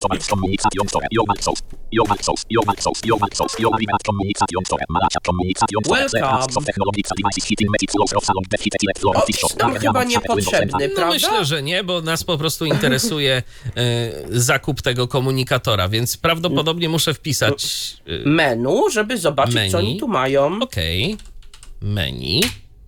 Nam chyba niepotrzebny, prawda? No myślę, że nie, bo nas po prostu interesuje zakup tego komunikatora, więc prawdopodobnie muszę wpisać menu, żeby zobaczyć, menu. Co oni tu mają. Okej. Menu.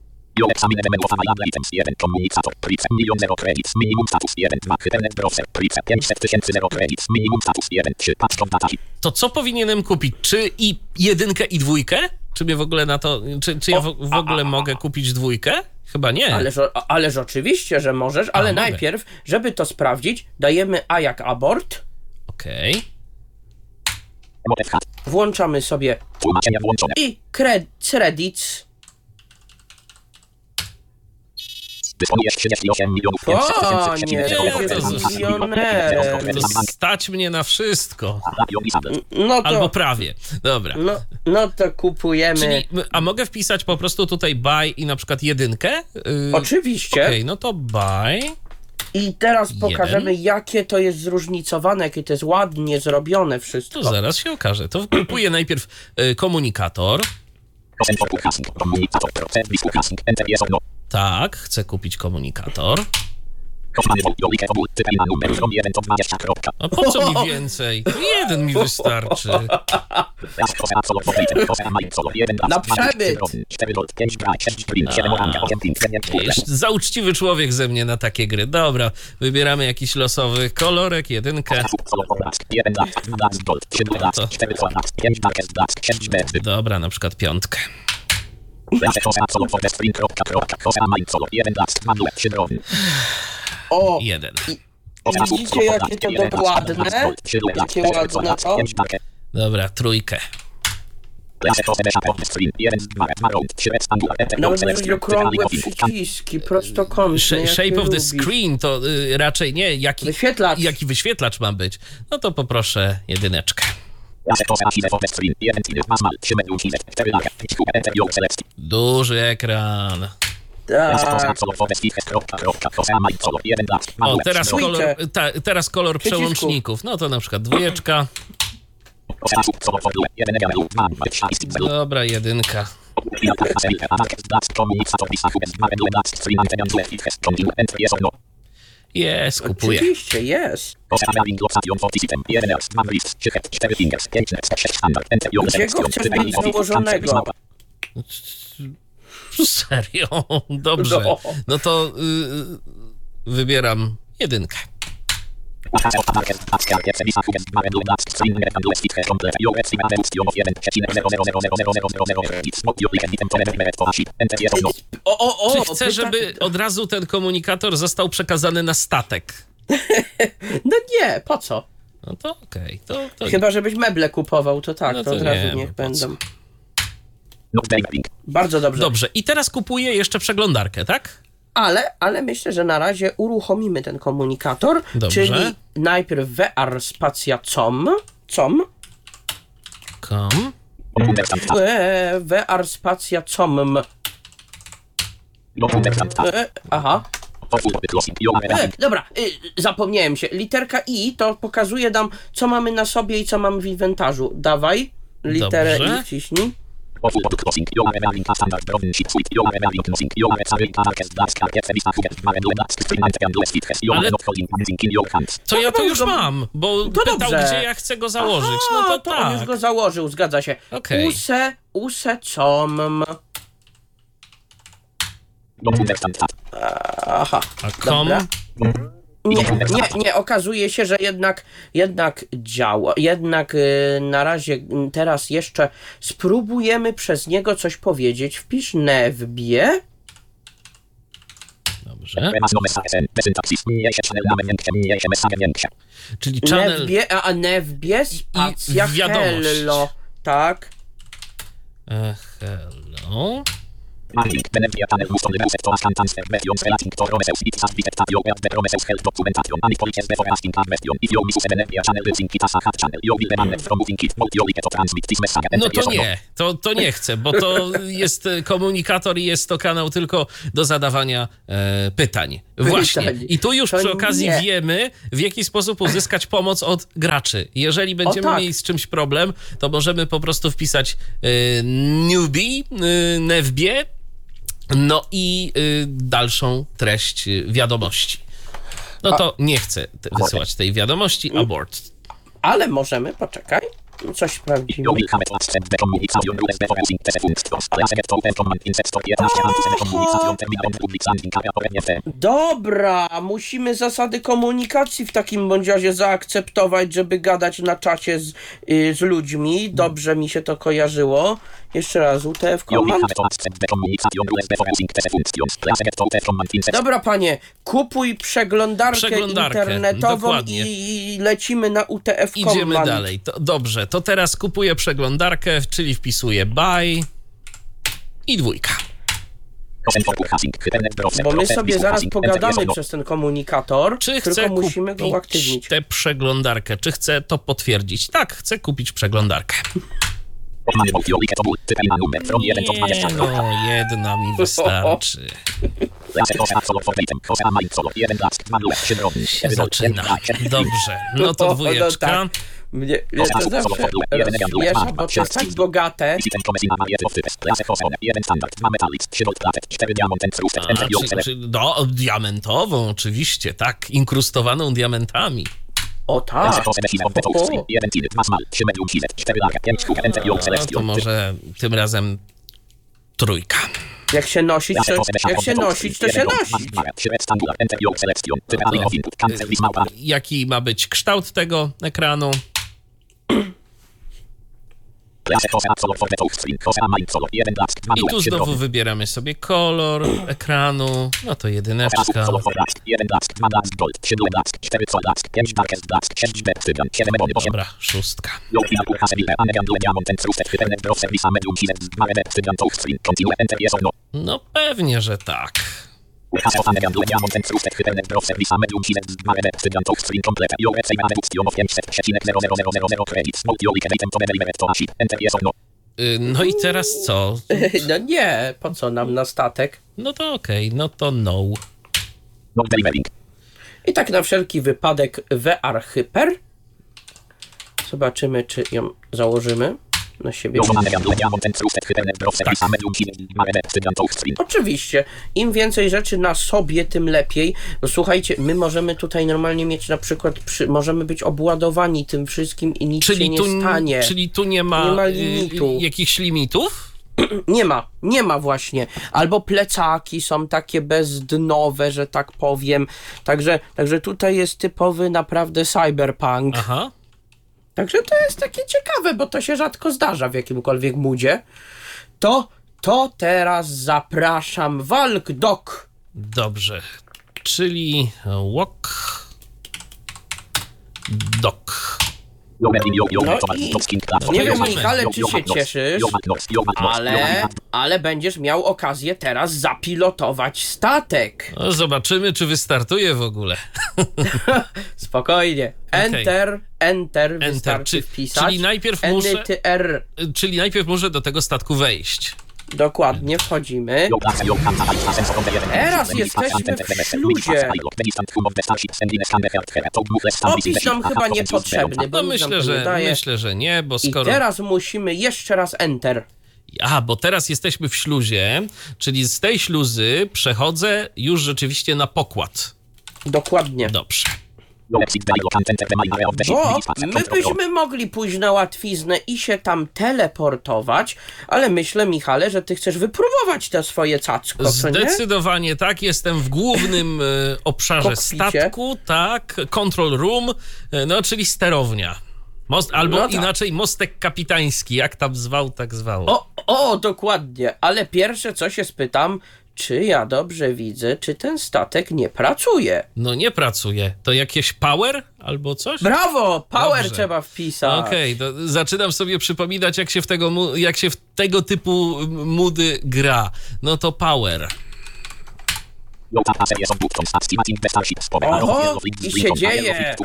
To co powinienem kupić? Czy i jedynkę i dwójkę? Czy mnie w ogóle na to... Czy ja w ogóle mogę kupić dwójkę? Chyba nie. Ależ oczywiście, że możesz, ale najpierw, żeby to sprawdzić, dajemy A jak abort. Okej. Włączamy sobie i credits. Dysponujesz 38 milionerem. Stać mnie na wszystko. No to, Albo prawie. Dobra. No to kupujemy. Czyli, a mogę wpisać po prostu tutaj buy i na przykład jedynkę? Oczywiście. Okej, no to buy. I teraz pokażemy, jakie to jest zróżnicowane, jakie to jest ładnie zrobione wszystko. To zaraz się okaże. To kupuję najpierw komunikator. Tak, chcę kupić komunikator. A po co mi więcej? Jeden mi wystarczy. Na przemyt. Za uczciwy człowiek ze mnie na takie gry. Dobra, wybieramy jakiś losowy kolorek, jedynkę. Dobra, na przykład piątkę. O, jeden. Widzicie, jakie to dokładne? Jakie ładne to? Dobra, trójkę. Nawet będzie okrągłe przyciski, prostokątne. Shape of the screen to raczej nie. Jaki wyświetlacz ma być? No to poproszę jedyneczkę. Duży ekran. Tak. O, teraz kolor przełączników. No to na przykład dwójeczka. Dobra, jedynka. Jest, kupuję. Oczywiście, jest. Jakiego chcesz mieć założonego? Serio? Dobrze. No to wybieram jedynkę. Czy chcę, żeby od razu ten komunikator został przekazany na statek? No nie, po co? No to okej. To chyba, żebyś meble kupował, to tak, no to od razu niech będą. Bardzo dobrze. Dobrze, i teraz kupuję jeszcze przeglądarkę, tak? Ale myślę, że na razie uruchomimy ten komunikator, Dobrze. czyli najpierw VR spacja com. VR spacja com. Aha. Dobra, zapomniałem się. Literka I to pokazuje nam, co mamy na sobie i co mamy w inwentarzu. Dawaj, literę I wciśnij. Ale to ja to już mam, bo pytał, gdzie ja chcę go założyć. No to tak. On już go założył, zgadza się. Okej. Use com. Aha. A com? Dobra. Nie, okazuje się, że jednak działa. Jednak na razie teraz jeszcze spróbujemy przez niego coś powiedzieć. Wpisz Nevbie. Dobrze. Czyli channel... Nevbie spacja hello. Tak. Hello. Marlink, Benevia Channel, Houston, Reset, Toas, Transfer, Version, Relating, to Prometheus, It's as Visit, Tapio, the Prometheus, Health Documentation, and Policies before asking a question. If you miss a Benevia Channel, losing it as a half channel, you will be banned from moving it, but you will get to transmit this message. No to nie, to nie chcę, bo to jest komunikator i jest to kanał tylko do zadawania pytań. Właśnie. I tu już To przy okazji nie. wiemy, w jaki sposób uzyskać pomoc od graczy. Jeżeli będziemy tak. mieli z czymś problem, to możemy po prostu wpisać newbie, nevbie, no i dalszą treść wiadomości. No to nie chcę wysyłać tej wiadomości, abort. Ale możemy, poczekaj, coś sprawdzimy. You will have to accept the communication rules before using these functions. Ale select open command insert stop 11 anti communication terminal and public standing area or NF. Dobra, musimy zasady komunikacji w takim bądź razie zaakceptować, żeby gadać na czacie z ludźmi. Dobrze mi się to kojarzyło. Jeszcze raz, UTF You will command. have to accept the communication rules before using these functions. Ale select open command insert. Dobra, panie, kupuj przeglądarkę internetową dokładnie. i lecimy na UTF command. Idziemy dalej. Dobrze, to teraz kupuję przeglądarkę, czyli wpisuję buy i 2. Bo my sobie zaraz pogadamy przez ten komunikator, Czy chcę tylko musimy go kupić uaktywnić. tę przeglądarkę? Czy chcę to potwierdzić? Tak, chcę kupić przeglądarkę. Nie, no, jedna mi wystarczy. Się zaczyna. Dobrze, no to 2. tak. Mnie to zawsze rozśmiesza, bo to jest tak bogate. No, diamentową oczywiście, tak, inkrustowaną diamentami. O tak. No, to może tym razem 3. Jak się nosić, to się nosić. Jaki ma być kształt tego ekranu? I tu znowu wybieramy sobie kolor ekranu. No to 1. Dobra, 6. No pewnie, że tak. No i teraz co? No nie, po co nam na statek? No to okej, no to no. I tak na wszelki wypadek VR Hyper. Zobaczymy, czy ją założymy na siebie. Tak. Oczywiście, im więcej rzeczy na sobie, tym lepiej. Bo słuchajcie, my możemy tutaj normalnie mieć na przykład, możemy być obładowani tym wszystkim i nic się nie stanie. Czyli tu nie ma limitu. jakichś limitów? Nie ma właśnie. Albo plecaki są takie bezdnowe, że tak powiem. Także tutaj jest typowy naprawdę cyberpunk. Aha. Także to jest takie ciekawe, bo to się rzadko zdarza w jakimkolwiek moodzie. To teraz zapraszam Walk Dog. Dobrze. Czyli walk dog. No i nie wiem, Michale, czy się cieszysz, ale będziesz miał okazję teraz zapilotować statek. No, zobaczymy, czy wystartuje w ogóle. Spokojnie. Enter, wystarczy wpisać. Czyli najpierw muszę do tego statku wejść. Dokładnie, wchodzimy. Teraz jesteśmy w śluzie. Opis nam chyba niepotrzebny, bo No myślę, że nie, bo skoro... I teraz musimy jeszcze raz Enter. Bo teraz jesteśmy w śluzie, czyli z tej śluzy przechodzę już rzeczywiście na pokład. Dokładnie. Dobrze. Bo my byśmy mogli pójść na łatwiznę i się tam teleportować, ale myślę, Michale, że ty chcesz wypróbować te swoje cacko, co nie? Zdecydowanie tak, jestem w głównym obszarze Kokpicie. statku, tak, control room, no czyli sterownia. Albo No tak. inaczej mostek kapitański, jak tam zwał, tak zwał. O, dokładnie, ale pierwsze co się spytam, czy ja dobrze widzę, czy ten statek nie pracuje? No nie pracuje. To jakieś power albo coś? Brawo! Power Dobrze. trzeba wpisać. Okej, to zaczynam sobie przypominać, jak się w tego typu moody gra. No to power. Oho, i się dzieje.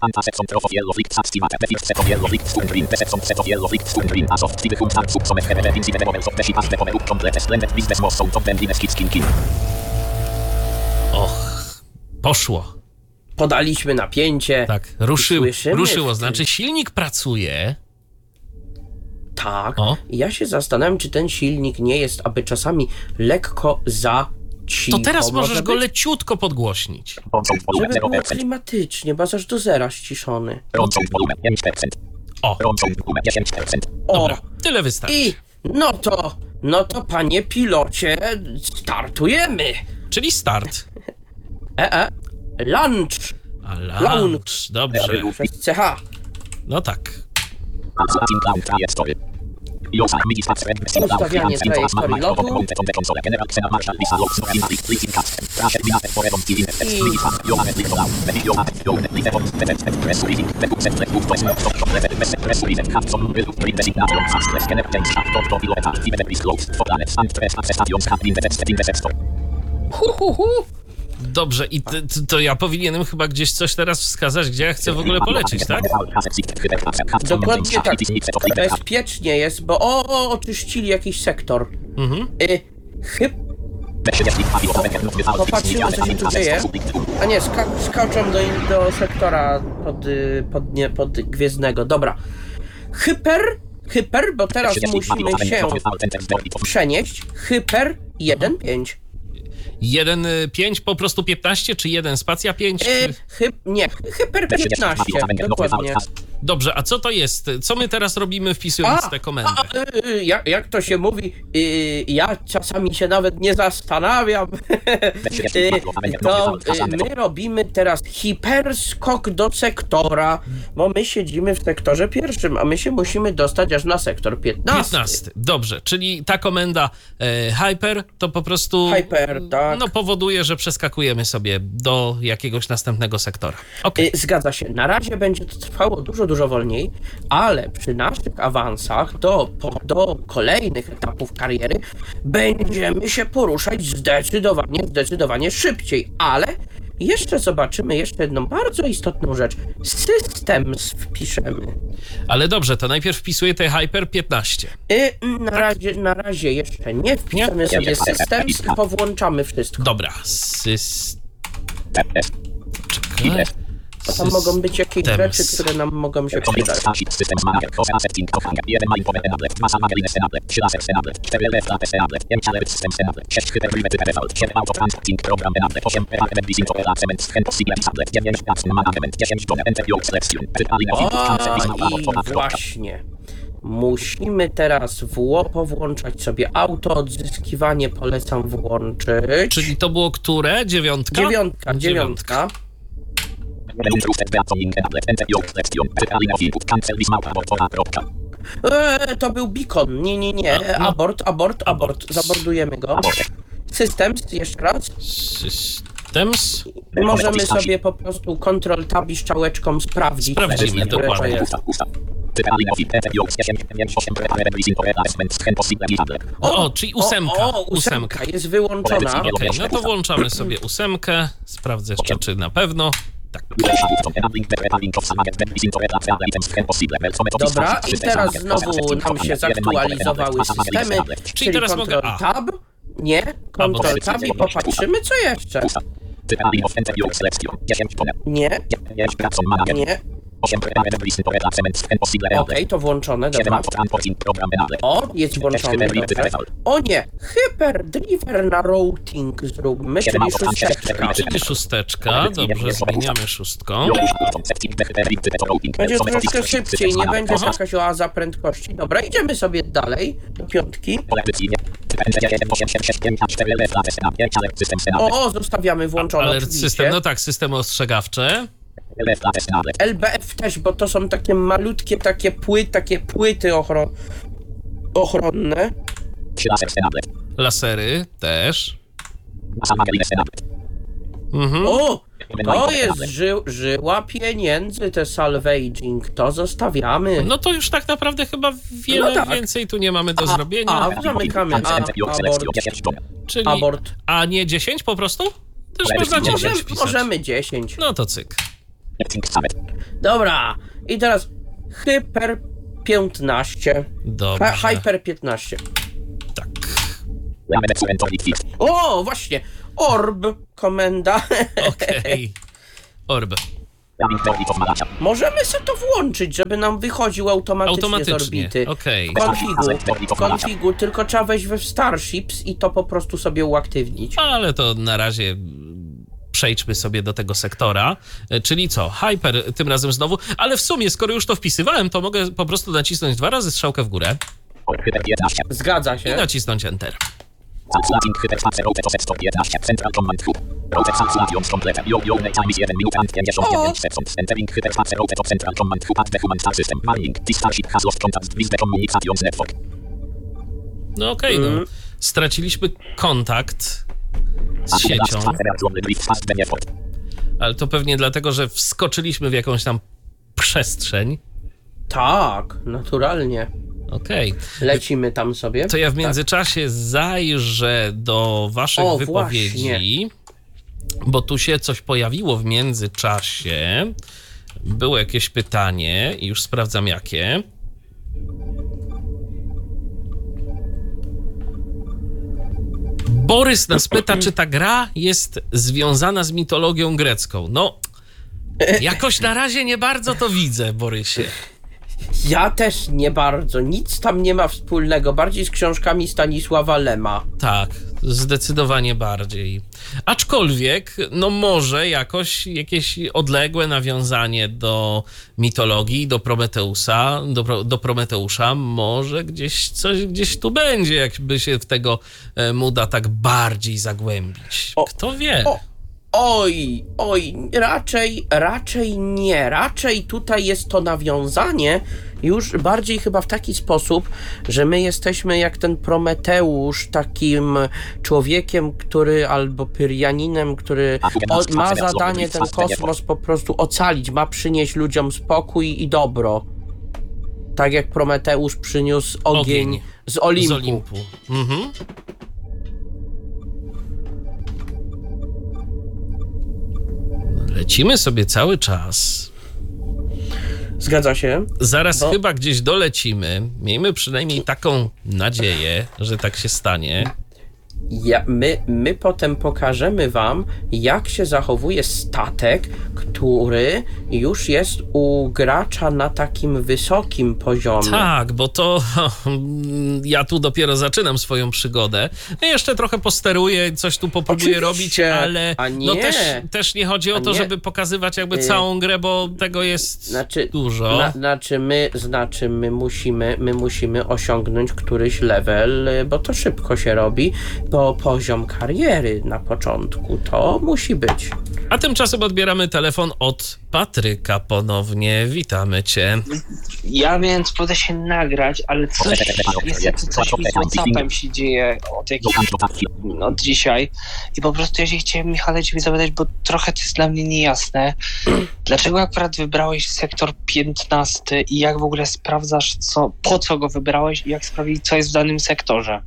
Och, poszło. Podaliśmy napięcie. Tak, Słyszymy ruszyło. w tym- Znaczy silnik pracuje. Tak. O. I ja się zastanawiam, czy ten silnik nie jest aby czasami lekko za cicho. To teraz może możesz go być? leciutko podgłośnić. Żeby było klimatycznie, bo aż do zera ściszony. O, O, dobra, tyle wystarczy. i no to panie pilocie, startujemy. Czyli start. Lunch A Launch. lunch, dobrze. przez CH. No tak. Ustawianie trajektorii lotu. Dobrze, i to ja powinienem chyba gdzieś coś teraz wskazać, gdzie ja chcę w ogóle polecieć, tak? Dokładnie tak. Bezpiecznie jest, bo oczyścili jakiś sektor. Popatrzymy, co się tu dzieje. A nie, skaczą do sektora pod Gwiezdnego. Dobra. Hyper, bo teraz musimy się przenieść. Hyper 1.5. 1.5, po prostu 15, czy 1 spacja 5? Nie, Hyper 15, dokładnie. Dobrze, a co to jest? Co my teraz robimy, wpisując tę komendę? Jak to się mówi, ja czasami się nawet nie zastanawiam, to my robimy teraz hiperskok do sektora, bo my siedzimy w sektorze pierwszym, a my się musimy dostać aż na sektor 15. 15, dobrze, czyli ta komenda hyper to po prostu Hyper, tak. no, powoduje, że przeskakujemy sobie do jakiegoś następnego sektora. Okej. Zgadza się, na razie będzie to trwało dużo wolniej, ale przy naszych awansach do kolejnych etapów kariery będziemy się poruszać zdecydowanie szybciej, ale jeszcze zobaczymy jedną bardzo istotną rzecz. Systems wpiszemy. Ale dobrze, to najpierw wpisuję te Hyper 15. Na razie jeszcze nie wpiszemy sobie systems i powłączamy wszystko. Dobra, Czekaj. Bo tam mogą być jakieś rzeczy, które nam mogą się przydać. I właśnie. Musimy teraz powłączać sobie auto odzyskiwanie, polecam włączyć. Czyli to było które? Dziewiątka? Dziewiątka. To był beacon. Nie. Abort. Zabordujemy go. Systems, jeszcze raz. Systems. Możemy sobie po prostu Ctrl Tab i strzałeczką sprawdzić. Sprawdzimy, które to dokładnie. jest. Czyli ósemka. Jest wyłączona. Okej, no to włączamy sobie 8. Sprawdzę jeszcze, czy na pewno. Tak. Dobra, i teraz znowu nam się zaktualizowały systemy. Czyli teraz mogę Ctrl Tab. Nie, Ctrl Tab i popatrzymy, co jeszcze. Nie. Okej, to włączone, dobra. O, jest włączony, dobrze. O nie, Hyperdriver na routing zróbmy, czyli szósteczka. Czyli 6, dobrze, zmieniamy 6. Będzie troszkę szybciej, nie będzie jakaś oaza prędkości. Dobra, idziemy sobie dalej, do 5. O, zostawiamy włączone Ale oczywiście. system, no tak, systemy ostrzegawcze. LBF też, bo to są takie malutkie, takie płyty ochronne. Lasery też. O! To jest żyła pieniędzy, te salvaging, to zostawiamy. No to już tak naprawdę chyba wiele No tak. więcej tu nie mamy do zrobienia. Zamykamy. Abort. Czyli, Abort. a nie 10 po prostu? Też można 10 wpisać. Możemy 10. No to cyk. Dobra. I teraz Hyper 15. Dobrze. Hyper 15. Tak. O, właśnie. Orb, komenda. Okej. Orb. Możemy sobie to włączyć, żeby nam wychodził automatycznie z orbity. Okej. Konfigu, tylko trzeba wejść we Starships i to po prostu sobie uaktywnić. Ale to na razie przejdźmy sobie do tego sektora. Czyli co? Hyper tym razem znowu. Ale w sumie, skoro już to wpisywałem, to mogę po prostu nacisnąć 2 razy strzałkę w górę Zgadza i się. nacisnąć Enter. No okej, no. Straciliśmy kontakt z siecią, ale to pewnie dlatego, że wskoczyliśmy w jakąś tam przestrzeń. Tak, naturalnie. Okej. Lecimy tam sobie. To ja w międzyczasie zajrzę do waszych O, wypowiedzi, bo tu się coś pojawiło w międzyczasie. Było jakieś pytanie i już sprawdzam jakie. Borys nas pyta, czy ta gra jest związana z mitologią grecką. No, jakoś na razie nie bardzo to widzę, Borysie. Ja też nie bardzo. Nic tam nie ma wspólnego. Bardziej z książkami Stanisława Lema. Tak, zdecydowanie bardziej. Aczkolwiek, no może jakoś jakieś odległe nawiązanie do mitologii, do Prometeusa, do Prometeusza, może gdzieś tu będzie, jakby się w tego muda tak bardziej zagłębić. Kto wie? Oj, raczej nie. Raczej tutaj jest to nawiązanie już bardziej chyba w taki sposób, że my jesteśmy jak ten Prometeusz, takim człowiekiem, który albo Pyrianinem, który ma zadanie ten kosmos po prostu ocalić, ma przynieść ludziom spokój i dobro. Tak jak Prometeusz przyniósł ogień z Olimpu. Mhm. Lecimy sobie cały czas. Zgadza się. Zaraz chyba gdzieś dolecimy. Miejmy przynajmniej taką nadzieję, że tak się stanie. My potem pokażemy wam, jak się zachowuje statek, który już jest u gracza na takim wysokim poziomie. Tak, bo to ja tu dopiero zaczynam swoją przygodę. Jeszcze trochę posteruję, coś tu popróbuję robić, ale no też nie chodzi o to, żeby pokazywać jakby całą grę, bo tego jest dużo. My musimy osiągnąć któryś level, bo to szybko się robi, bo poziom kariery na początku to musi być. A tymczasem odbieramy telefon od Patryka ponownie. Witamy cię. Ja więc będę się nagrać, ale coś mi z WhatsAppem się dzieje od dzisiaj. I po prostu ja się chciałem, Michale, ciebie zapytać, bo trochę to jest dla mnie niejasne. Dlaczego akurat wybrałeś sektor 15 i jak w ogóle sprawdzasz, po co go wybrałeś i jak sprawdzić, co jest w danym sektorze?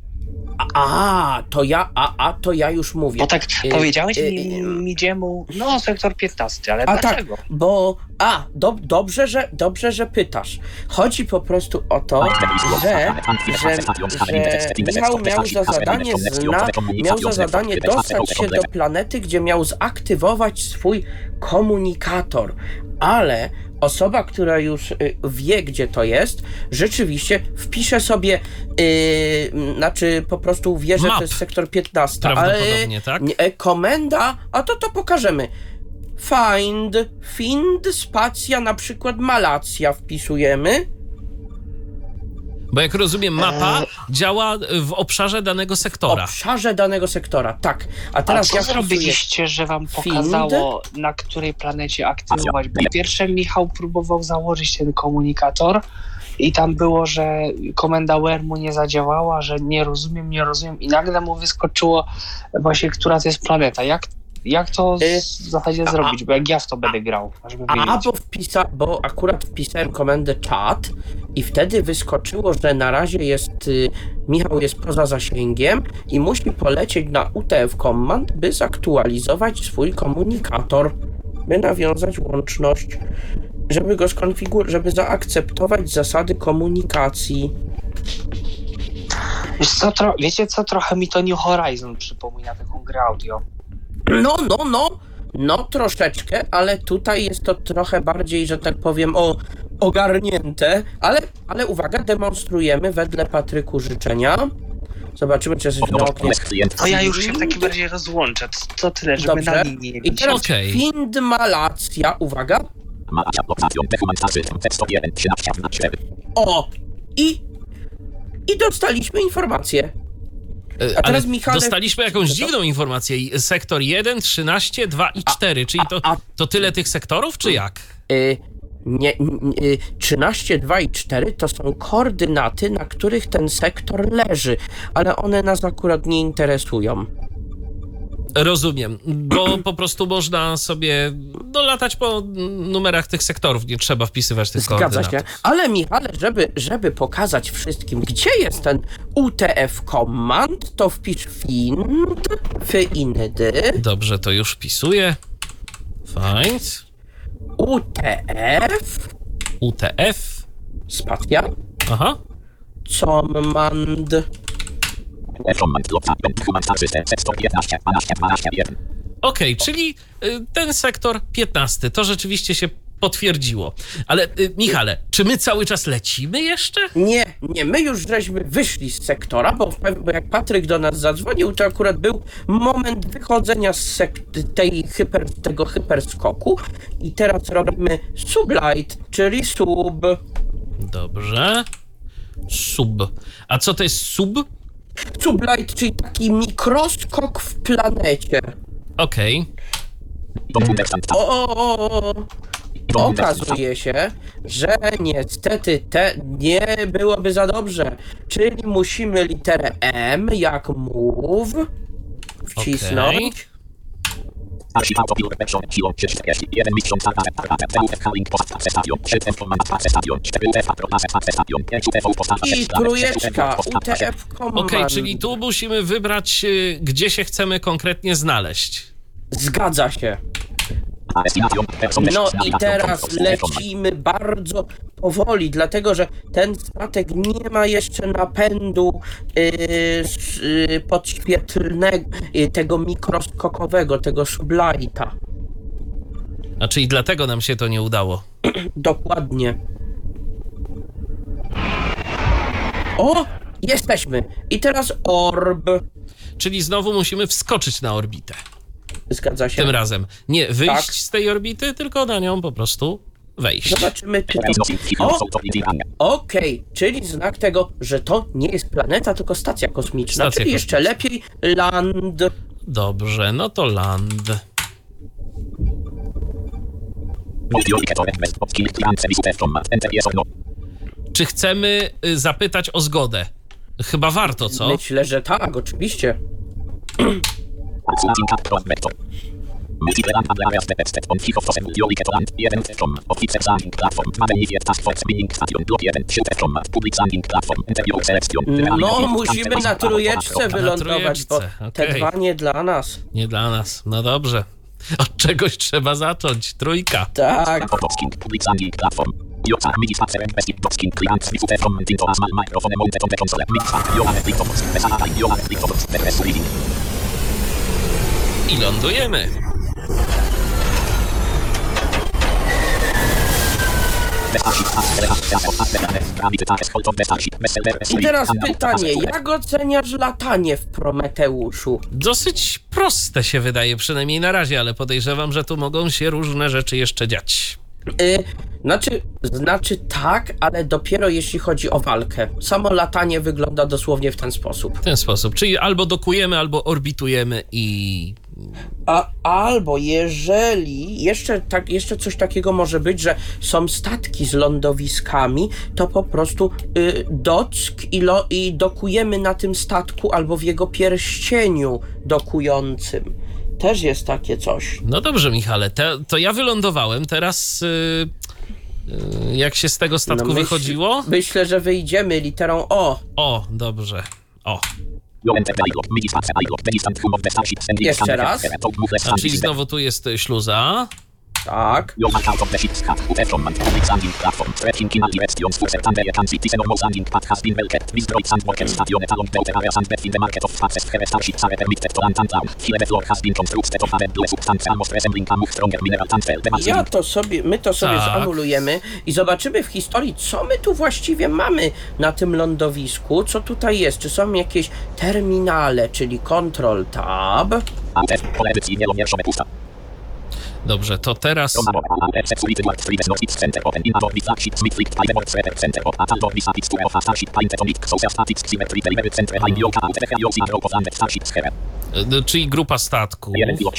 To ja już mówię. Bo tak powiedziałeś Midziemu, sektor 15, ale dlaczego? Tak, bo dobrze, że pytasz. Chodzi po prostu o to, że Michał miał za zadanie dostać się do planety, gdzie miał zaktywować swój komunikator, ale osoba, która już wie, gdzie to jest, rzeczywiście wpisze sobie, po prostu wie, że to jest sektor 15, ale tak? komenda, a to pokażemy. Find, spacja, na przykład Malacja wpisujemy. Bo jak rozumiem, mapa działa w obszarze danego sektora. W obszarze danego sektora, tak. A teraz co zrobiliście, że wam pokazało, na której planecie aktywować? Bo pierwsze Michał próbował założyć ten komunikator i tam było, że komenda Wormu nie zadziałała, że nie rozumiem i nagle mu wyskoczyło właśnie, która to jest planeta. Jak to w zasadzie zrobić? Bo jak ja w to będę grał, żeby wiedzieć. Bo akurat wpisałem komendę czat i wtedy wyskoczyło, że na razie Michał jest poza zasięgiem i musi polecieć na UTF Command, by zaktualizować swój komunikator, by nawiązać łączność, żeby go żeby zaakceptować zasady komunikacji. Wiecie co? Trochę mi to New Horizon przypomina, taką grę audio. No troszeczkę, ale tutaj jest to trochę bardziej, że tak powiem, ogarnięte, ale uwaga, demonstrujemy wedle Patryku życzenia. Zobaczymy, czy jesteś na oknie. To ja już się w takim razie rozłączę. To tyle, żeby Dobrze. na linii nie I teraz Okej. Findmalacja, uwaga. O! I dostaliśmy informację. A teraz, Ale Michale, dostaliśmy jakąś co? dziwną informację. Sektor 1, 13, 2 i 4. Czyli to tyle tych sektorów, czy jak? 13, 2 i 4 to są koordynaty, na których ten sektor leży, ale one nas akurat nie interesują. Rozumiem, bo po prostu można sobie latać po numerach tych sektorów, nie trzeba wpisywać tych Zgadza koordynat. się. Ale Michale, żeby pokazać wszystkim, gdzie jest ten UTF Command, to wpisz find. Dobrze, to już wpisuję. Find. UTF. Spacja. Aha. Command. Okej, czyli ten sektor 15, to rzeczywiście się potwierdziło. Ale Michale, czy my cały czas lecimy jeszcze? Nie, my już żeśmy wyszli z sektora, bo jak Patryk do nas zadzwonił, to akurat był moment wychodzenia z tego hyperskoku i teraz robimy sublight, czyli sub. Dobrze. Sub. A co to jest sub? Sublight, czyli taki mikroskok w planecie. Okej. Okazuje się, że niestety nie byłoby za dobrze. Czyli musimy literę M jak move wcisnąć. I trójeczka UTF Command. Okej, czyli tu musimy wybrać, gdzie się chcemy konkretnie znaleźć. Zgadza się. No i teraz lecimy bardzo powoli, dlatego że ten statek nie ma jeszcze napędu podświetlnego, tego mikroskokowego, tego sublighta. A czyli dlatego nam się to nie udało. Dokładnie. O! Jesteśmy! I teraz orb. Czyli znowu musimy wskoczyć na orbitę. Zgadza się. Tym razem. Nie wyjść Tak. z tej orbity, tylko na nią po prostu wejść. Zobaczymy, czy to... Okej, czyli znak tego, że to nie jest planeta, tylko stacja kosmiczna. Stacja Czyli jeszcze lepiej land. Dobrze, no to land. Czy chcemy zapytać o zgodę? Chyba warto, co? Myślę, że tak, oczywiście. No, musimy na trójeczce wylądować, bo te okej. dwa nie dla nas. Nie dla nas. No dobrze. Od czegoś trzeba zacząć. Trójka. Tak. I lądujemy. I teraz pytanie, jak oceniasz latanie w Prometeuszu? Dosyć proste się wydaje, przynajmniej na razie, ale podejrzewam, że tu mogą się różne rzeczy jeszcze dziać. Znaczy tak, ale dopiero jeśli chodzi o walkę. Samo latanie wygląda dosłownie w ten sposób. W ten sposób. Czyli albo dokujemy, albo orbitujemy i Albo jeżeli jeszcze coś takiego może być, że są statki z lądowiskami, to po prostu dock i dokujemy na tym statku albo w jego pierścieniu dokującym. Też jest takie coś. No dobrze, Michale, to ja wylądowałem. Teraz jak się z tego statku wychodziło? Myślę, że wyjdziemy literą O. O, dobrze. O. Jeszcze raz. A czyli znowu tu jest śluza. Tak. My to sobie Tak. zanulujemy i zobaczymy w historii, co my tu właściwie mamy na tym lądowisku, co tutaj jest. Czy są jakieś terminale, czyli Ctrl Tab. Dobrze, to teraz... Czyli grupa statków.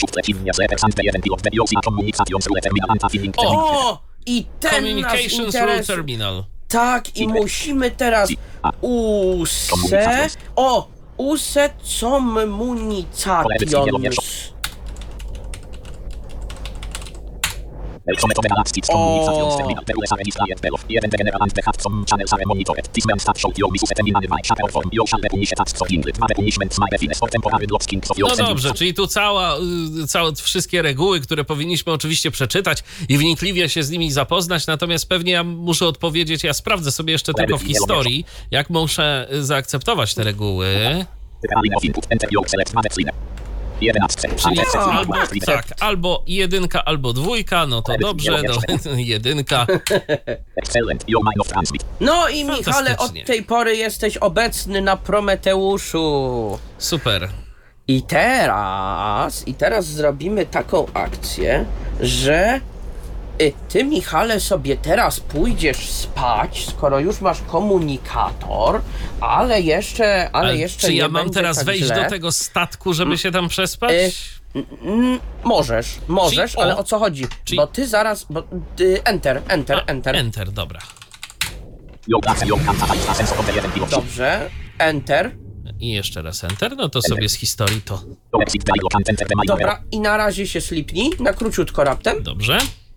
O! I ten nas Communications Rule interesuje. Terminal. Tak, i musimy teraz use communications. No dobrze, czyli tu wszystkie reguły, które powinniśmy oczywiście przeczytać i wnikliwie się z nimi zapoznać, natomiast pewnie ja muszę odpowiedzieć, ja sprawdzę sobie jeszcze tylko w historii, jak muszę zaakceptować te reguły. Czyli albo 1, albo 2, no to dobrze, no, 1. No i Michale, od tej pory jesteś obecny na Prometeuszu. Super. I teraz zrobimy taką akcję, że ty, Michale, sobie teraz pójdziesz spać, skoro już masz komunikator, ale jeszcze czy nie ja mam będzie teraz tak wejść źle. do tego statku, żeby się tam przespać? Możesz, Czyli ale o co chodzi? Bo ty zaraz, enter. Enter, dobra. Dobrze, enter. I jeszcze raz enter, no to sobie z historii to... Dobra, i na razie się slipnij, na króciutko raptem. Dobrze.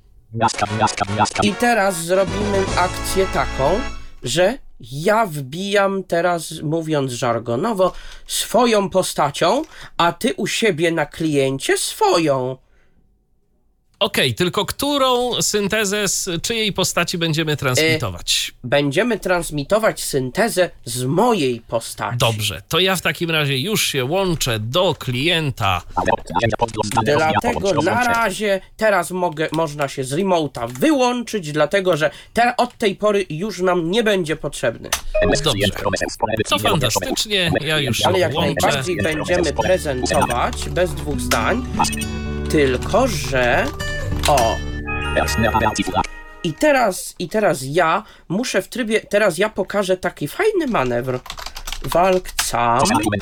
I teraz zrobimy akcję taką, że ja wbijam teraz, mówiąc żargonowo, swoją postacią, a ty u siebie na kliencie swoją. Okej, tylko którą syntezę z czyjej postaci będziemy transmitować? Będziemy transmitować syntezę z mojej postaci. Dobrze, to ja w takim razie już się łączę do klienta. Dlatego na razie teraz można się z remote'a wyłączyć, dlatego że od tej pory już nam nie będzie potrzebny. Dobrze, to fantastycznie, ja już się Ale jak łączę. najbardziej będziemy prezentować bez dwóch zdań, tylko że... O! I teraz ja muszę w trybie... Teraz ja pokażę taki fajny manewr. Walkcam.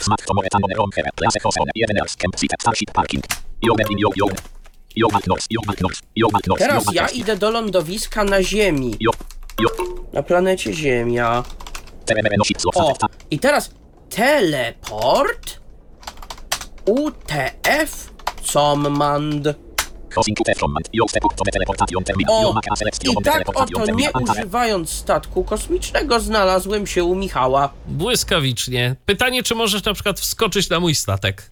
Teraz ja idę do lądowiska na Ziemi. Na planecie Ziemia. O! I teraz teleport UTF Command. O, i tak oto, nie używając statku kosmicznego, znalazłem się u Michała. Błyskawicznie. Pytanie, czy możesz na przykład wskoczyć na mój statek?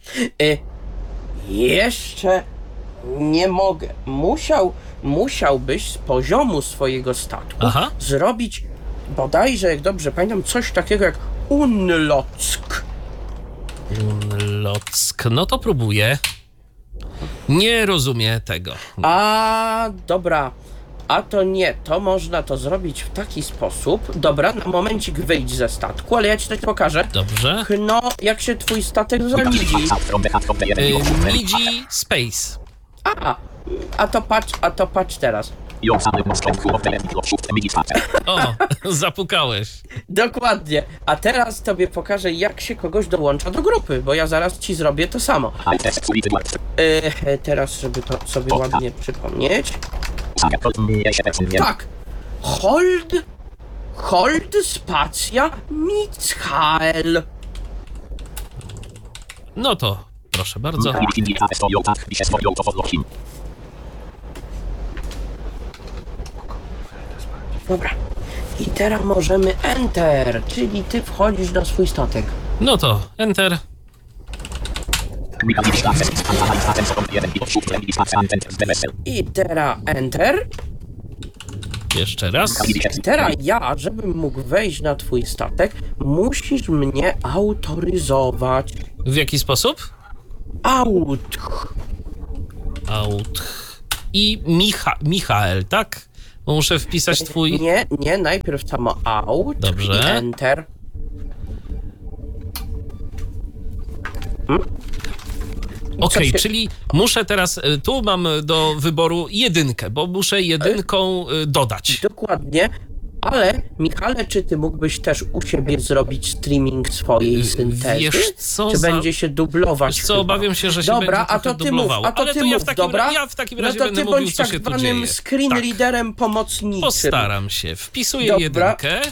Jeszcze nie mogę. Musiałbyś z poziomu swojego statku zrobić bodajże, jak dobrze pamiętam, coś takiego jak Unlock. Unlock. No to próbuję. Nie rozumiem tego. Dobra. A to nie, to można to zrobić w taki sposób. Dobra, na momencik wyjdź ze statku, ale ja ci coś pokażę. Dobrze. No, jak się twój statek zamidzi. Midzi Space. A to patrz teraz. O, zapukałeś. Dokładnie. A teraz tobie pokażę, jak się kogoś dołącza do grupy, bo ja zaraz ci zrobię to samo. Teraz, żeby to sobie ładnie przypomnieć. Tak. Hold spacja Michael. No to proszę bardzo. Dobra. I teraz możemy Enter, czyli ty wchodzisz na swój statek. No to Enter. I teraz Enter. Jeszcze raz. I teraz ja, żebym mógł wejść na twój statek, musisz mnie autoryzować. W jaki sposób? Out. I Michael, tak? Bo muszę wpisać twój... Nie, najpierw samo out. Dobrze. I Enter. Okej, czyli muszę teraz, tu mam do wyboru jedynkę, bo muszę jedynką dodać. Dokładnie. Ale, Michale, czy ty mógłbyś też u siebie zrobić streaming swojej syntezy? Wiesz co, czy będzie się dublować? Wiesz co, chyba? obawiam się, że się dobra, będzie a to ty mów, dublowało. a to Ale ty to mów, dobra? ja w takim razie no to będę ty mówił, bądź co tak się tu zwanym dzieje. screen Tak. readerem pomocniczym. Postaram się. Wpisuję Dobra. jedynkę.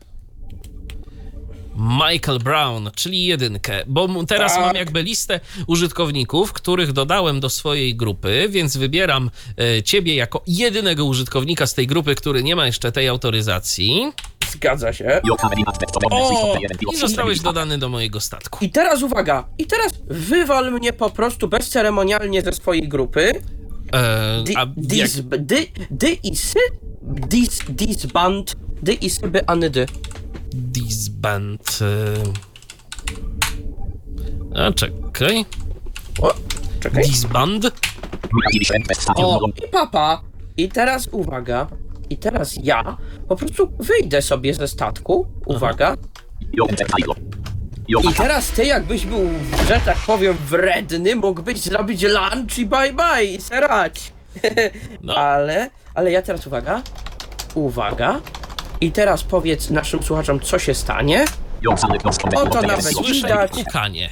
Michael Brown, czyli jedynkę, bo teraz Tak. mam jakby listę użytkowników, których dodałem do swojej grupy, więc wybieram ciebie jako jedynego użytkownika z tej grupy, który nie ma jeszcze tej autoryzacji. Zgadza się. O! I zostałeś dodany do mojego statku. I teraz uwaga, i teraz wywal mnie po prostu bezceremonialnie ze swojej grupy. Disband, Disband. A czekaj. O, czekaj. Disband. O, i papa. I teraz uwaga. I teraz ja po prostu wyjdę sobie ze statku. Uwaga. I teraz ty, jakbyś był, że tak powiem, wredny, mógłbyś zrobić lunch i bye bye i serać. No. Ale ja teraz uwaga. I teraz powiedz naszym słuchaczom, co się stanie. Oto nawet Słyszę widać. kukanie.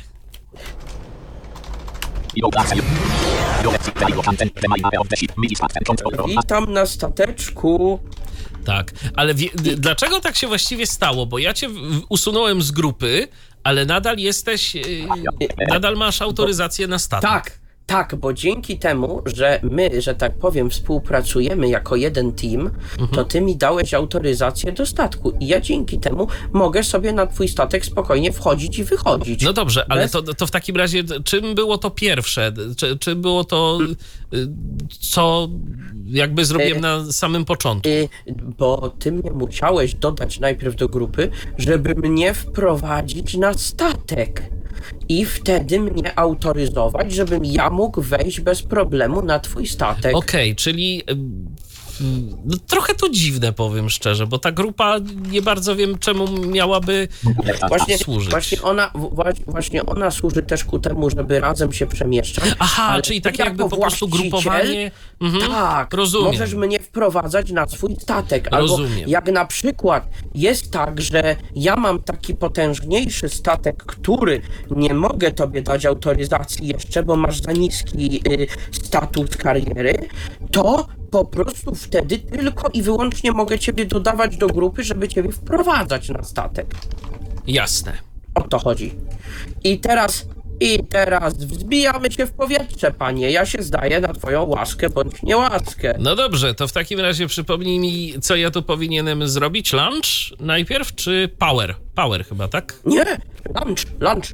Witam na stateczku. Tak, ale dlaczego tak się właściwie stało? Bo ja cię usunąłem z grupy, ale nadal jesteś, nadal masz autoryzację na statek. Tak, bo dzięki temu, że my, że tak powiem, współpracujemy jako jeden team, to ty mi dałeś autoryzację do statku i ja dzięki temu mogę sobie na twój statek spokojnie wchodzić i wychodzić. No dobrze, ale to w takim razie czym było to pierwsze? Czy było to, co jakby zrobiłem na samym początku? Bo ty mnie musiałeś dodać najpierw do grupy, żeby mnie wprowadzić na statek. I wtedy mnie autoryzować, żebym ja mógł wejść bez problemu na twój statek. Okej, czyli no, trochę to dziwne, powiem szczerze, bo ta grupa nie bardzo wiem, czemu miałaby służyć. Właśnie ona służy też ku temu, żeby razem się przemieszczać. Aha, czyli takie jakby po prostu grupowanie. Tak, rozumiem. możesz mnie wprowadzać na swój statek. Rozumiem. Albo jak na przykład jest tak, że ja mam taki potężniejszy statek, który nie mogę tobie dać autoryzacji jeszcze, bo masz za niski status kariery, to po prostu wtedy tylko i wyłącznie mogę ciebie dodawać do grupy, żeby ciebie wprowadzać na statek. Jasne. O to chodzi. I teraz wzbijamy się w powietrze, panie. Ja się zdaję na twoją łaskę bądź niełaskę. No dobrze, to w takim razie przypomnij mi, co ja tu powinienem zrobić? Lunch najpierw, czy power? Power chyba, tak? Nie, lunch.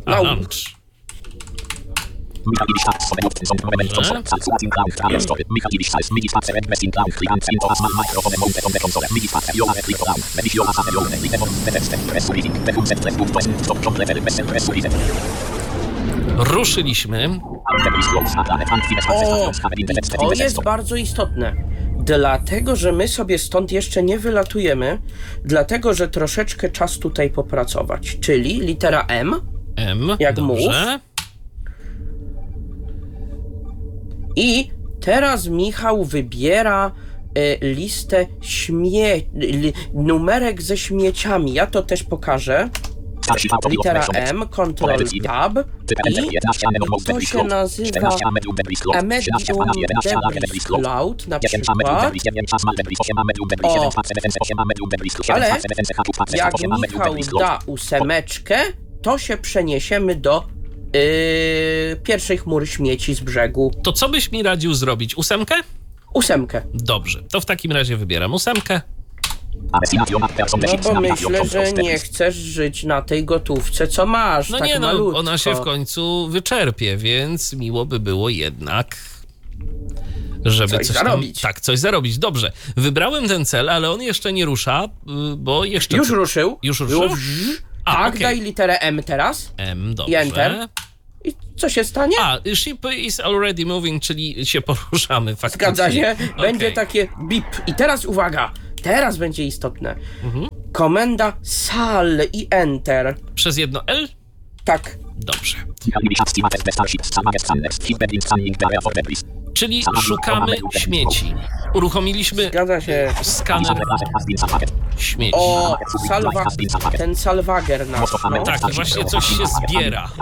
Ruszyliśmy. To jest bardzo istotne. Dlatego, że my sobie stąd jeszcze nie wylatujemy, dlatego, że troszeczkę czas tutaj popracować. Czyli litera M. Jak dobrze. mów. I teraz Michał wybiera listę numerek ze śmieciami. Ja to też pokażę. Litera M, Ctrl Tab i to się nazywa A Medium Debris Cloud na przykład. Ale jak Michał da 8, to się przeniesiemy do pierwszej chmury śmieci z brzegu. To co byś mi radził zrobić? 8? 8. Dobrze, to w takim razie wybieram 8. No bo myślę, że nie chcesz żyć na tej gotówce, co masz, No tak nie, no malutko. ona się w końcu wyczerpie, więc miło by było jednak, żeby Coś zarobić. Tak, coś zarobić. Dobrze, wybrałem ten cel, ale on jeszcze nie rusza, bo jeszcze... Już ruszył. Już ruszył? Tak, okej. daj literę M teraz. M, I dobrze. Enter. I co się stanie? Ship is already moving, czyli się poruszamy faktycznie. Zgadza się. Będzie Okej. takie bip. I teraz uwaga. Teraz będzie istotne. Komenda sal i Enter. Przez jedno L? Tak. Dobrze. Czyli szukamy śmieci. Uruchomiliśmy Zgadza się. skaner śmieci. O, ten salwager nasz, no. Tak, i właśnie coś się zbiera.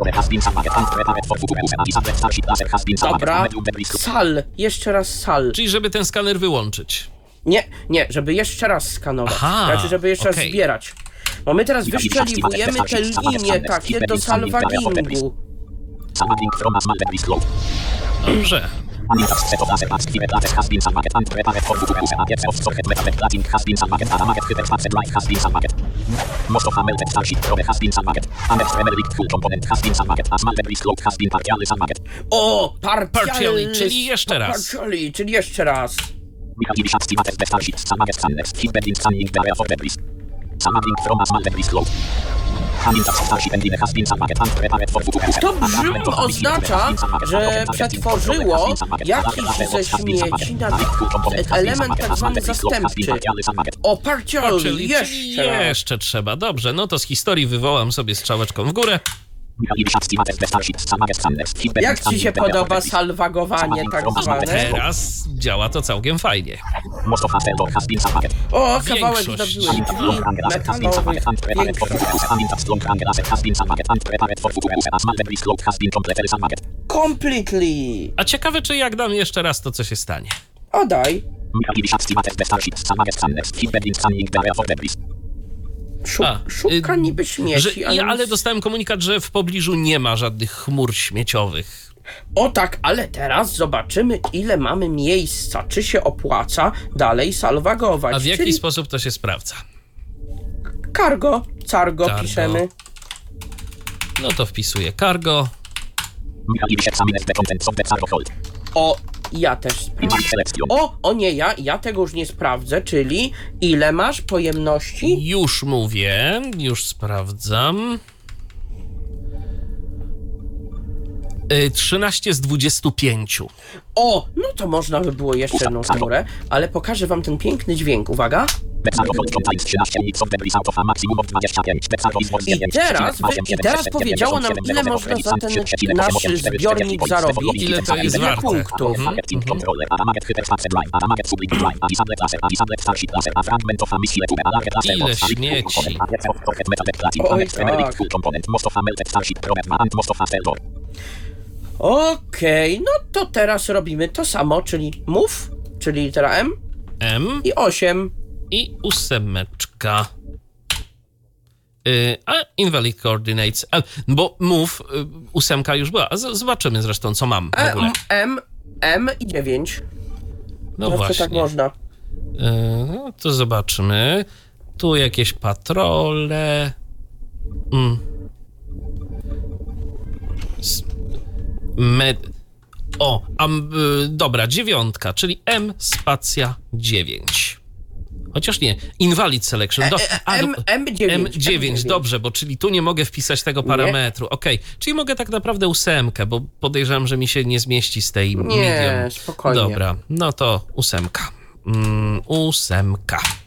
Dobra. Sal. Jeszcze raz sal. Czyli żeby ten skaner wyłączyć. Nie, żeby jeszcze raz skanować. Aha, Znaczy, żeby jeszcze raz okej. zbierać. Bo my teraz wyszczeliwujemy te linie takie do salwagingu. Dobrze. O, Partially, czyli jeszcze raz. Partially, czyli jeszcze raz. To brzmi oznacza, że przetworzyło jakiś ze śmieci na element tak zwany zastępczy. O, partially, Czyli jeszcze trzeba. Dobrze, no to z historii wywołam sobie strzałeczką w górę. Jak ci się podoba salwagowanie tak zwane? Teraz działa to całkiem fajnie. O, kawałek Większość. zdobyłem drzwi metalowych, completely. A ciekawe, czy jak dam jeszcze raz, to co się stanie? O, daj. Szuka niby śmieci, Ale dostałem komunikat, że w pobliżu nie ma żadnych chmur śmieciowych. O tak, ale teraz zobaczymy, ile mamy miejsca. Czy się opłaca dalej salwagować. A w jaki Czyli sposób to się sprawdza? cargo Cargo. piszemy. No to wpisuję cargo. O, ja też sprawdzę. O nie, ja tego już nie sprawdzę, czyli ile masz pojemności? Już mówię, już sprawdzam. 13 z 25. O, no to można by było jeszcze jedną chmurę, ale pokażę wam ten piękny dźwięk. Uwaga. I teraz powiedziało nam, ile można za ten nasz zbiornik zarobić. Ile to jest Ile warte. punktów. Ile śmieci. Oj, tak. Okej, no to teraz robimy to samo, czyli move, czyli litera M M i 8. i 8. A invalid coordinates. Bo move 8 już była. A zobaczymy zresztą, co mam w ogóle. M i 9. No Zawsze właśnie. tak można. No to zobaczmy. Tu jakieś patrole. Dobra, 9, czyli M spacja 9. Chociaż nie, invalid selection. M9. M9, dobrze, bo czyli tu nie mogę wpisać tego parametru. Okej, czyli mogę tak naprawdę 8, bo podejrzewam, że mi się nie zmieści z tej medium. Nie, spokojnie. Dobra, no to 8. 8.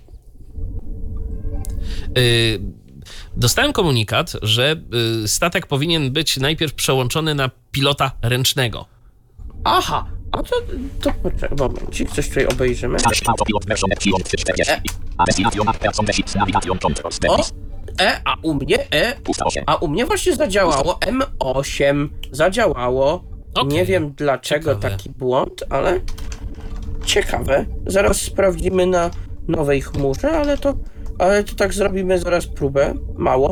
Dostałem komunikat, że statek powinien być najpierw przełączony na pilota ręcznego. Aha, A to poczekaj, momencik, coś tutaj obejrzymy. A u mnie właśnie zadziałało M8. Zadziałało. Okej. Nie wiem dlaczego Ciekawe. taki błąd, ale ciekawe. Zaraz sprawdzimy na nowej chmurze, ale to tak zrobimy zaraz próbę małą.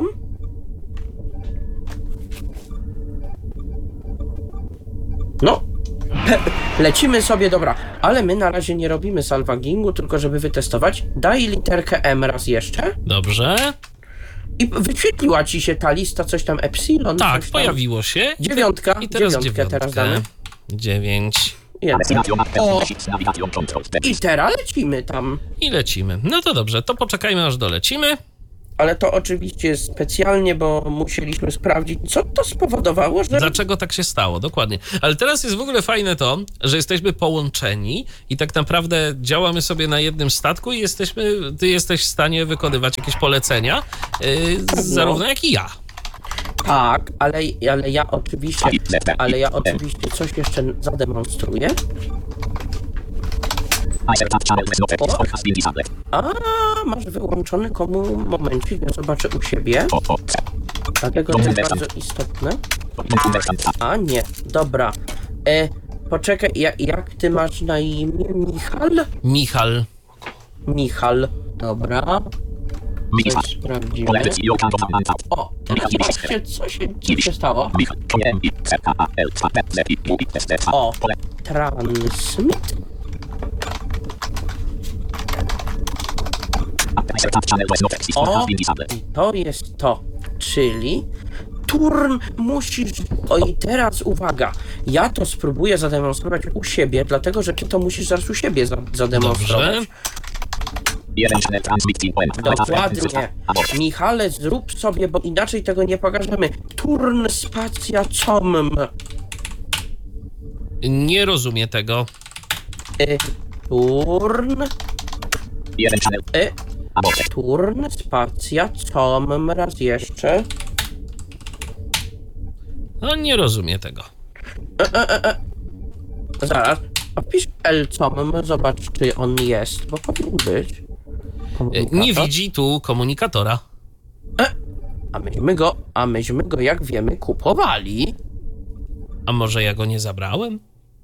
No, lecimy sobie, dobra, ale my na razie nie robimy salvagingu, tylko żeby wytestować. Daj literkę M raz jeszcze Dobrze. i wyświetliła ci się ta lista, coś tam epsilon, Tak, coś tam. pojawiło się. Dziewiątka, I teraz dziewiątkę teraz damy. 9. O, i teraz lecimy tam. I lecimy. No to dobrze, to poczekajmy aż dolecimy. Ale to oczywiście jest specjalnie, bo musieliśmy sprawdzić, co to spowodowało, że... Dlaczego tak się stało, dokładnie. Ale teraz jest w ogóle fajne to, że jesteśmy połączeni i tak naprawdę działamy sobie na jednym statku i ty jesteś w stanie wykonywać jakieś polecenia, zarówno jak i ja. Tak, ale ja oczywiście coś jeszcze zademonstruję. A, masz wyłączony komu momencik, ja zobaczę u siebie. Dlatego to jest bardzo istotne. A nie, dobra. Poczekaj, jak ty masz na imię? Michal, dobra. Coś sprawdzimy. O, teraz patrzcie, co się stało. O, transmit. O, i to jest to, czyli turn musisz... Oj, teraz uwaga, ja to spróbuję zademonstrować u siebie, dlatego, że ty to musisz zaraz u siebie zademonstrować. Dobrze. Dokładnie. Michale, zrób sobie, bo inaczej tego nie pokażemy. Turn spacja com. Nie rozumiem tego. Turn. Turn spacja com. Raz jeszcze. No nie rozumiem tego. Zaraz. A wpisz L-com, zobacz, czy on jest, bo powinien być. Nie widzi tu komunikatora. A myśmy go, jak wiemy, kupowali. A może ja go nie zabrałem?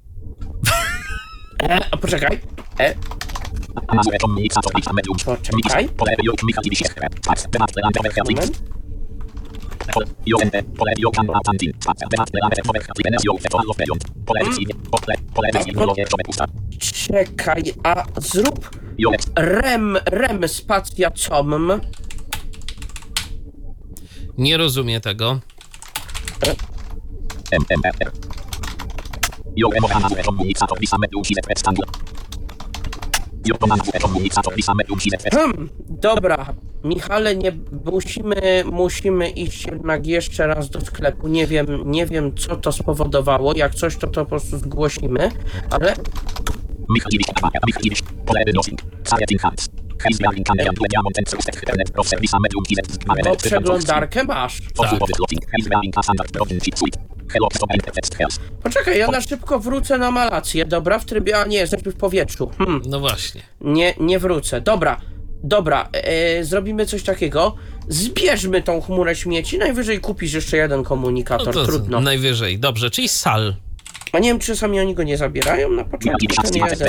Poczekaj. Poczekaj. Moment. Czekaj, a zrób rem spacja com. Nie rozumiem tego. Dobra, Michale, musimy iść jednak jeszcze raz do sklepu. Nie wiem co to spowodowało. Jak coś, to po prostu zgłosimy, ale... Bo przeglądarkę masz. Tak. Poczekaj, ja na szybko wrócę na malację, dobra? W trybie, a nie, jesteśmy w powietrzu. No właśnie. Nie wrócę. Dobra, zrobimy coś takiego. Zbierzmy tą chmurę śmieci, najwyżej kupisz jeszcze jeden komunikator, No to trudno. najwyżej. Dobrze, czyli sal. A nie wiem, czy czasami oni go nie zabierają na początku, to nie jeden.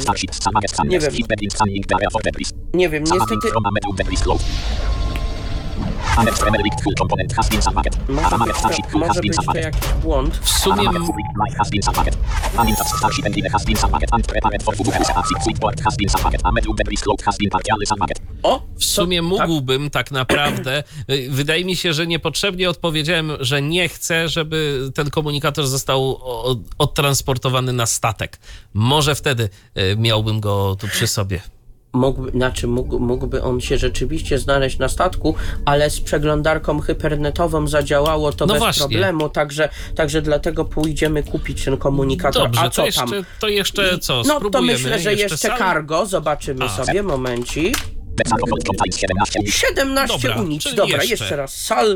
Nie wiem, niestety... Może być to jakiś błąd. W sumie... O! W sumie mógłbym tak naprawdę, wydaje mi się, że niepotrzebnie odpowiedziałem, że nie chcę, żeby ten komunikator został odtransportowany na statek. Może wtedy miałbym go tu przy sobie. Mógłby on się rzeczywiście znaleźć na statku, ale z przeglądarką hypernetową zadziałało to No bez właśnie. problemu, także dlatego pójdziemy kupić ten komunikator. Dobrze, a co tam? To jeszcze co? No to Spróbujemy. myślę, że jeszcze sal? cargo, zobaczymy sobie, momencik. 17 Dobra, unic, czyli dobra, jeszcze. jeszcze raz, sal.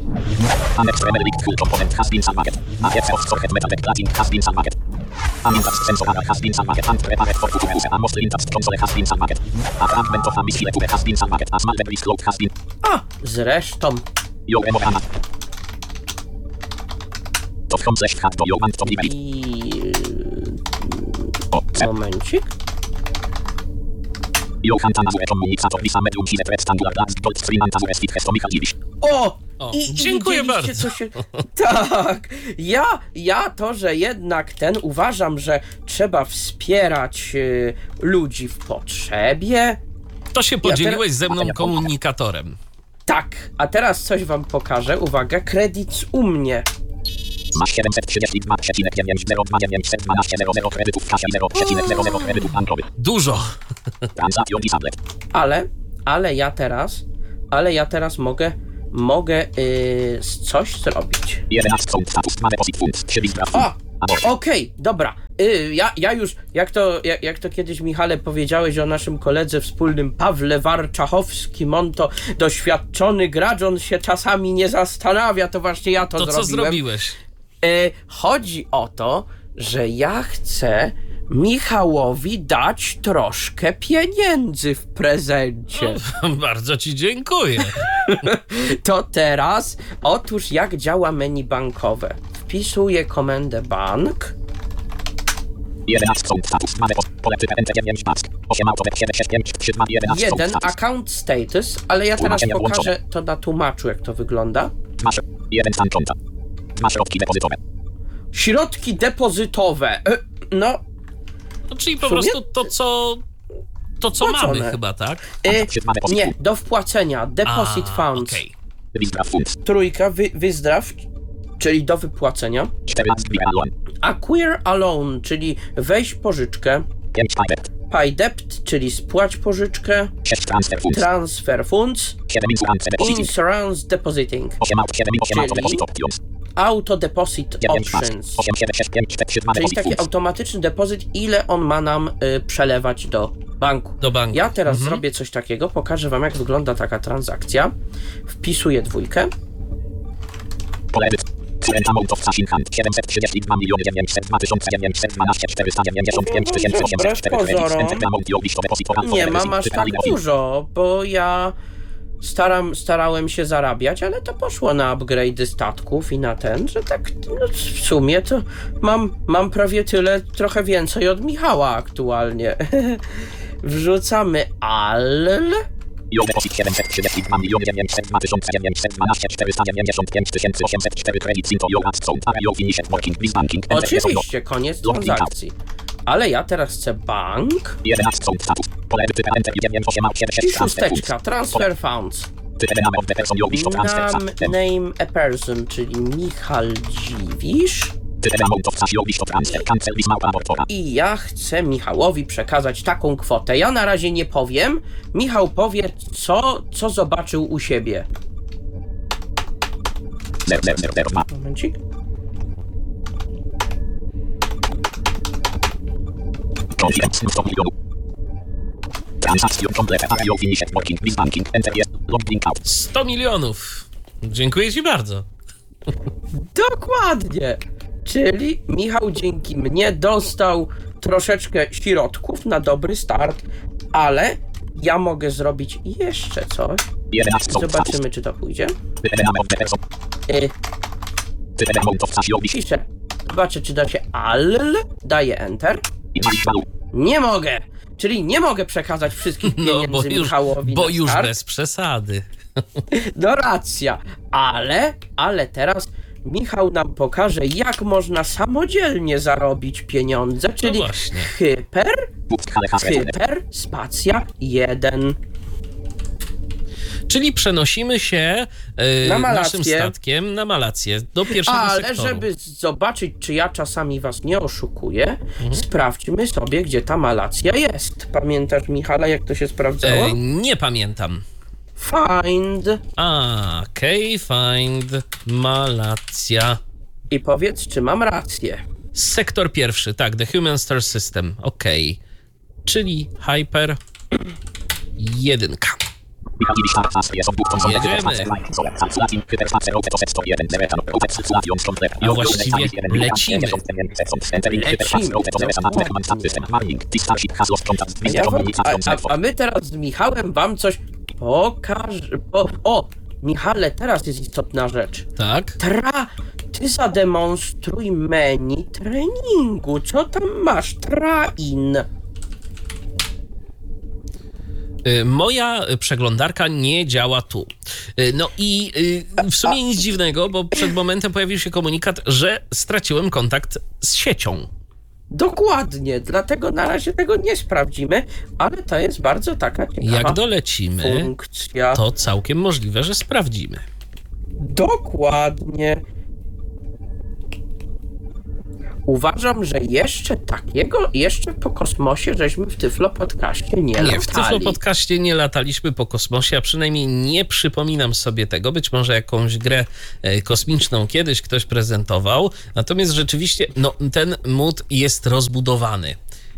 Annex Relic Tool Component has been salvaged. A piece of socket metal plating has been salvaged. A Intact sensor radar has been salvaged and prepared for future use. A mostly intact console has been salvaged. A fragment of a missile tube has been salvaged. A small debris cloud has been... A, zresztą. Your Emorana. .com/hack do you want to be I... O, Momencik. Johan Tanazure Communicator Visa Medium Hile Rectangular Glass Gold Screen Antazure Fit Hesto Michał Dziwisz. O! O, I dziękuję widzieliście, bardzo. co się... Tak, ja to, że jednak uważam, że trzeba wspierać ludzi w potrzebie. To się podzieliłeś teraz- ze mną komunikatorem. Tak, a teraz coś wam pokażę. Uwaga, kredyt u mnie. Masz 732,902,912,00 kredytów w kasie i 0,00 kredytów bankowych. Dużo. Transakcjon i tablet. Ale ja teraz mogę coś zrobić. 11 fund status. Ma deposit fund. 3 list graf. O! Okej, dobra. Ja już, jak to kiedyś, Michale, powiedziałeś o naszym koledze wspólnym Pawle Warczachowskim, on to doświadczony gracz, on się czasami nie zastanawia, to właśnie ja to zrobiłem. Co zrobiłeś? Chodzi o to, że ja chcę Michałowi dać troszkę pieniędzy w prezencie. Bardzo ci dziękuję. To teraz, otóż jak działa menu bankowe? Wpisuję komendę bank. 11 fund status. Ma deposit. Pole typ NT9 Bask. 8 autowek 765 32 11 fund 1 status. account status, ale ja teraz Tłumaczenie pokażę to na tłumaczu, jak to wygląda. Masz 1 stan konta. Masz środki depozytowe. Środki depozytowe. No, No, czyli po sumie? prostu to, co mamy Płacone. chyba, tak? nie, do wpłacenia. Deposit funds. Okej. List graf fund. Trójka, wyzdraw, czyli do wypłacenia. 4 lat zbiera loan. Acquire a loan, czyli weź pożyczkę. 5 paydebt. Pay debt, czyli spłać pożyczkę. 6 transfer funds. Transfer funds. 7 insurance depositing. Insurance depositing. 8 auto 7 Czyli- deposit options. Auto deposit 9 mask. options. 8 7 6 5 4 3 2 Czyli deposit taki funds. automatyczny depozyt, ile on ma nam przelewać do banku. Do banku. Ja teraz zrobię coś takiego, pokażę wam, jak wygląda taka transakcja. Wpisuję 2. Pole edyt. Current amount of cash in hand 732 902 912 495 804 credits. Enter the amount you wish to deposit for Nie mam aż tak dużo, bo ja starałem się zarabiać, ale to poszło na upgrade'y statków i na ten, że tak no, w sumie to mam prawie tyle, trochę więcej od Michała aktualnie. Wrzucamy ALL. Your deposit 732 902 912 495 804 credits into your account. Are you finished working with banking? Enter the code. Oczywiście, koniec transakcji. Ale ja teraz chcę bank 11 fund status. Pole edyt. Enter 98 i 6. Transfer funds. Type name of the person you wish to transfer. Name a person, czyli Michał Dziwisz. Type amount of cash you wish to transfer. Cancel this małpa abortora. I ja chcę Michałowi przekazać taką kwotę. Ja na razie nie powiem. Michał powie, co zobaczył u siebie. 0002. Momencik. Confidence 100 milionów. Transakcjon complete. Are you finished working with banking? Enter yes. Login out. 100 milionów. Dziękuję ci bardzo. Dokładnie. Czyli Michał dzięki mnie dostał troszeczkę środków na dobry start, ale ja mogę zrobić jeszcze coś. 11 fund status. Zobaczymy, czy to pójdzie. Type name of the person. Type amount of cash you wish. Piszę. Zobaczę, czy da się ALL. Daję Enter. Invalid value. Nie mogę. Czyli nie mogę przekazać wszystkich No, pieniędzy Michałowi bo na już start. bez przesady. No racja. Ale teraz Michał nam pokaże, jak można samodzielnie zarobić pieniądze, czyli właśnie. hyper, Hyper. spacja 1. Czyli przenosimy się Na naszym Malację. statkiem na Malację, do pierwszego Ale sektoru. żeby zobaczyć, czy ja czasami was nie oszukuję, sprawdźmy sobie, gdzie ta Malacja jest. Pamiętasz, Michale, jak to się sprawdzało? Nie pamiętam. Find. Okej, find Malacja. I powiedz, czy mam rację. Sektor pierwszy, tak, The Human Star System, okej. Czyli Hyper 1. A właściwie lecimy. A my teraz z Michałem wam coś Michale, teraz jest istotna rzecz. Tak? Ty zademonstruj menu treningu. Co tam masz? Train. Moja przeglądarka nie działa tu. No i w sumie nic dziwnego, bo przed momentem pojawił się komunikat, że straciłem kontakt z siecią. Dokładnie, dlatego na razie tego nie sprawdzimy, ale to jest bardzo taka ciekawa Jak dolecimy, funkcja. to całkiem możliwe, że sprawdzimy. Dokładnie. Uważam, że jeszcze po kosmosie żeśmy w Tyflo Podcaście nie latali. Nie, w Tyflo Podcaście nie lataliśmy po kosmosie, a przynajmniej nie przypominam sobie tego. Być może jakąś grę kosmiczną kiedyś ktoś prezentował. Natomiast rzeczywiście, ten mód jest rozbudowany.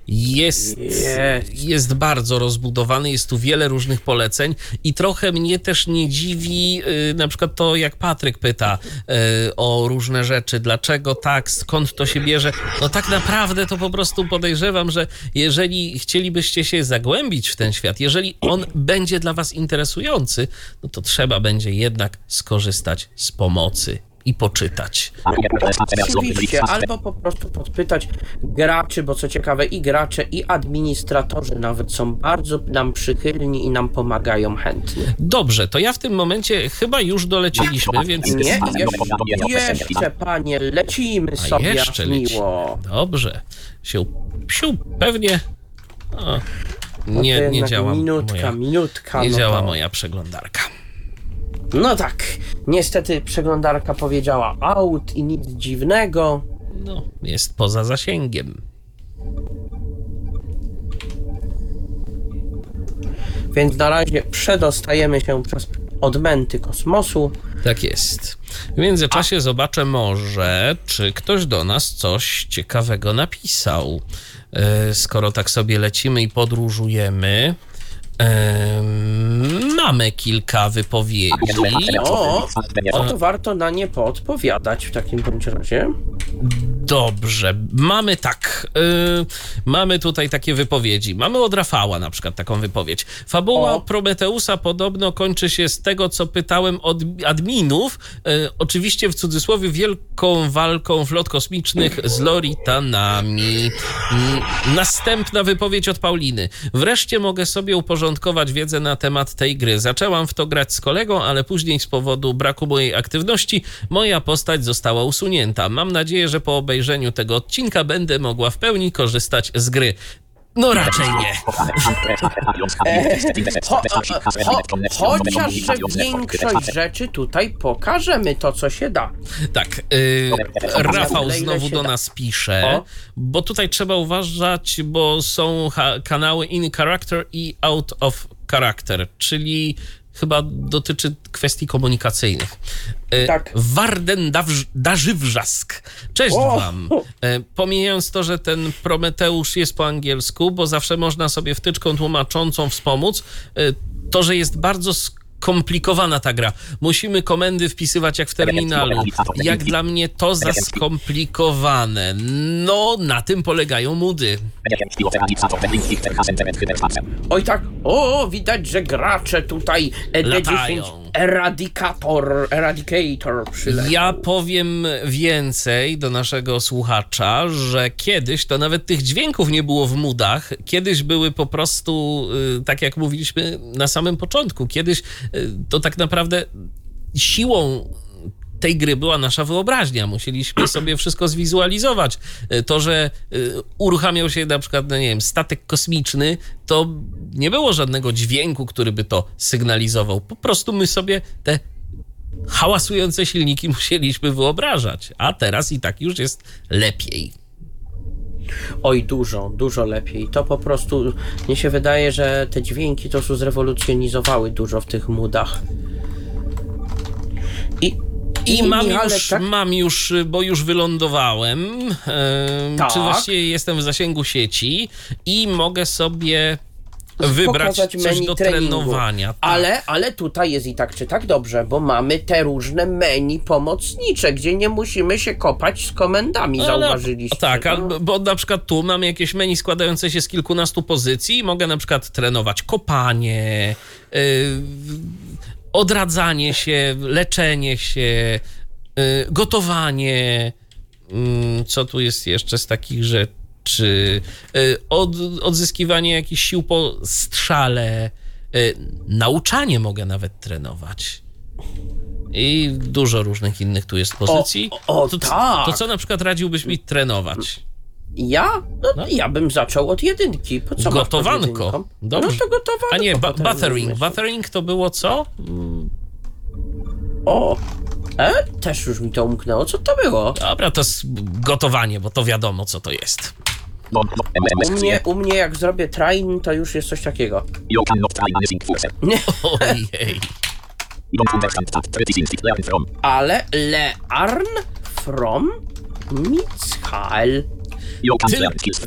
Jest bardzo rozbudowany, jest tu wiele różnych poleceń i trochę mnie też nie dziwi na przykład to, jak Patryk pyta o różne rzeczy, dlaczego tak, skąd to się bierze. No tak naprawdę to po prostu podejrzewam, że jeżeli chcielibyście się zagłębić w ten świat, jeżeli on będzie dla was interesujący, no to trzeba będzie jednak skorzystać z pomocy i poczytać. Oczywiście, albo po prostu podpytać graczy, bo co ciekawe i gracze, i administratorzy nawet są bardzo nam przychylni i nam pomagają chętnie. Dobrze, to ja w tym momencie chyba już dolecieliśmy, więc... Nie, jeszcze panie, lecimy sobie jeszcze miło. Dobrze. Siu, pewnie... O, nie działa Minutka. Nie działa moja przeglądarka. No tak, niestety przeglądarka powiedziała out i nic dziwnego. No, jest poza zasięgiem. Więc na razie przedostajemy się przez odmęty kosmosu. Tak jest. W międzyczasie zobaczę może, czy ktoś do nas coś ciekawego napisał. Skoro tak sobie lecimy i podróżujemy... Mamy kilka wypowiedzi. To warto na nie poodpowiadać w takim bądź razie. Dobrze, mamy tak. Mamy tutaj takie wypowiedzi. Mamy od Rafała na przykład taką wypowiedź. Fabuła Prometeusa podobno kończy się z tego, co pytałem od adminów. Oczywiście w cudzysłowie wielką walką flot kosmicznych z Loritanami. Następna wypowiedź od Pauliny. Wreszcie mogę sobie uporządkować wiedzę na temat tej gry. Zaczęłam w to grać z kolegą, ale później z powodu braku mojej aktywności moja postać została usunięta. Mam nadzieję, że po obejrzeniu tego odcinka będę mogła w pełni korzystać z gry. No raczej nie. Chociaż, że większość rzeczy tutaj pokażemy to, co się da. Tak, Rafał znowu do nas pisze, bo tutaj trzeba uważać, bo są kanały in character i out of character, czyli chyba dotyczy kwestii komunikacyjnych. Tak. Warden Darzywrzask. Cześć wam. Pomijając to, że ten Prometeusz jest po angielsku, bo zawsze można sobie wtyczką tłumaczącą wspomóc, to, że jest bardzo skomplikowana ta gra. Musimy komendy wpisywać jak w terminalu. Jak dla mnie to za skomplikowane. No, na tym polegają moody. Oj tak, widać, że gracze tutaj D10 Eradicator przyleciał. Ja powiem więcej do naszego słuchacza, że kiedyś to nawet tych dźwięków nie było w moodach. Kiedyś były po prostu, tak jak mówiliśmy na samym początku, kiedyś to tak naprawdę siłą tej gry była nasza wyobraźnia. Musieliśmy sobie wszystko zwizualizować. To, że uruchamiał się na przykład, no nie wiem, statek kosmiczny, to nie było żadnego dźwięku, który by to sygnalizował. Po prostu my sobie te hałasujące silniki musieliśmy wyobrażać. A teraz i tak już jest lepiej. Oj, dużo lepiej. To po prostu, mnie się wydaje, że te dźwięki to już zrewolucjonizowały dużo w tych moodach. I mam już, bo już wylądowałem, tak. Czy właściwie jestem w zasięgu sieci i mogę sobie wybrać pokazać coś menu do treningu. trenowania. Tak. Ale tutaj jest i tak czy tak dobrze, bo mamy te różne menu pomocnicze, gdzie nie musimy się kopać z komendami, zauważyliście. Tak, no? bo na przykład tu mamy jakieś menu składające się z kilkunastu pozycji i mogę na przykład trenować kopanie, odradzanie się, leczenie się, gotowanie. Co tu jest jeszcze z takich rzeczy? Odzyskiwanie jakichś sił po strzale, nauczanie mogę nawet trenować. I dużo różnych innych tu jest pozycji. Tak. To co na przykład radziłbyś mi trenować? Ja? No, ja bym zaczął od jedynki. Po co masz pod Gotowanko. jedynką? Dobrze. No to gotowanko. A nie, potem buttering. myślę. Buttering to było co? Też już mi to umknęło. Co to było? Dobra, to jest gotowanie, bo to wiadomo, co to jest. U mnie jak zrobię train, to już jest coś takiego. You cannot try anything further. Ojej. You don't understand that. Practice it, learn from. Ale learn from Michael. You can learn skills